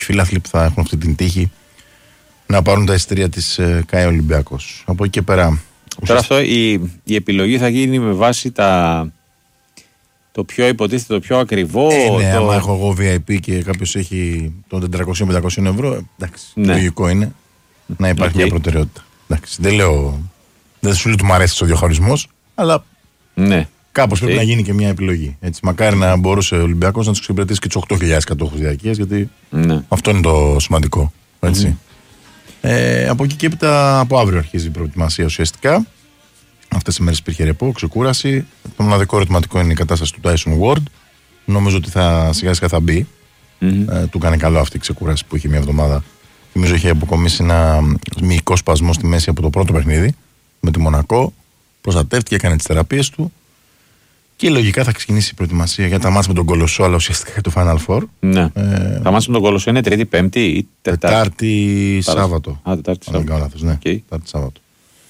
φίλαθλοι που θα έχουν αυτή την τύχη να πάρουν τα εισιτήρια της ΚΑΕ Ολυμπιακός. Από εκεί και πέρα. Τώρα αυτό η επιλογή θα γίνει με βάση το πιο υποτίθεται, το πιο ακριβό. Ναι, άμα έχω εγώ VIP και κάποιος έχει των 400-500 ευρώ, εντάξει, λογικό είναι να υπάρχει μια προτεραιότητα. Εντάξει, δεν σου λέω ότι μου αρέσει ο διαχωρισμός, αλλά κάπως πρέπει να γίνει και μια επιλογή. Έτσι, μακάρι να μπορούσε ο Ολυμπιακός να τους εξυπηρετήσει και τους 8.000 κατόχους διαρκείας, γιατί αυτό είναι το σημαντικό. Έτσι. Από εκεί και έπειτα, από αύριο αρχίζει η προετοιμασία ουσιαστικά. Αυτές τις μέρες υπήρχε ρεπό, ξεκούραση. Το μοναδικό ερωτηματικό είναι η κατάσταση του Tyson Ward. Νομίζω ότι σιγά σιγά θα μπει. Του έκανε καλό αυτή η ξεκούραση που είχε μια εβδομάδα. Νομίζω είχε αποκομίσει ένα μυϊκό σπασμό στη μέση από το πρώτο παιχνίδι με τη Μονακό. Προστατεύτηκε, έκανε τις θεραπείες του. Και λογικά θα ξεκινήσει η προετοιμασία για τα μάτς με τον Κολοσσό, αλλά ουσιαστικά για το Final Four. Ναι. Τα μάτς με τον Κολοσσό είναι Τρίτη, Πέμπτη ή Τετάρτη, Σάββατο. Τετάρτη, Σάββατο. Τετάρτη, Σάββατο.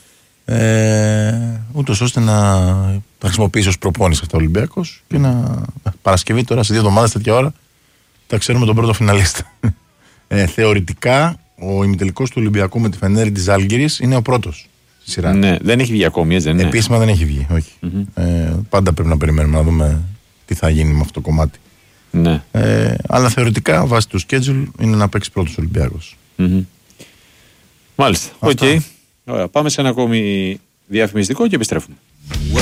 Ούτως ώστε να τα χρησιμοποιήσει ως προπόνηση αυτά ο Ολυμπιακός και να Παρασκευή τώρα σε 2 εβδομάδες τέτοια ώρα θα ξέρουμε τον πρώτο φιναλίστα. Θεωρητικά ο ημιτελικός του Ολυμπιακού με τη Φενέρη της Ζάλγκιρης είναι ο πρώτος στη σειρά. Ναι, δεν έχει βγει ακόμη, έτσι δεν είναι? Επίσημα δεν έχει βγει, όχι. Πάντα πρέπει να περιμένουμε να δούμε τι θα γίνει με αυτό το κομμάτι. Ναι. Αλλά θεωρητικά βάσει του schedule είναι να παίξει πρώτος ο Ολυμπιακός. Μάλιστα. Οκ. Πάμε σε ένα ακόμη διαφημιστικό και επιστρέφουμε.